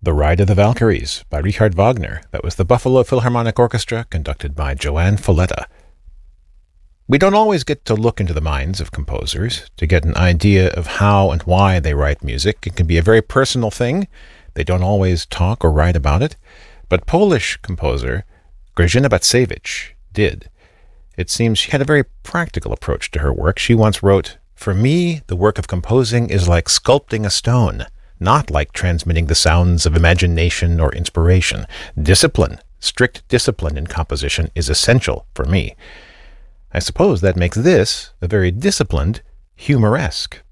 The Ride of the Valkyries by Richard Wagner. That was the Buffalo Philharmonic Orchestra, conducted by Joanne Folletta. We don't always get to look into the minds of composers to get an idea of how and why they write music. It can be a very personal thing. They don't always talk or write about it. But Polish composer Grażyna Bacewicz did. It seems she had a very practical approach to her work. She once wrote, "For me, the work of composing is like sculpting a stone, not like transmitting the sounds of imagination or inspiration. Discipline, strict discipline in composition is essential for me." I suppose that makes this a very disciplined, humoresque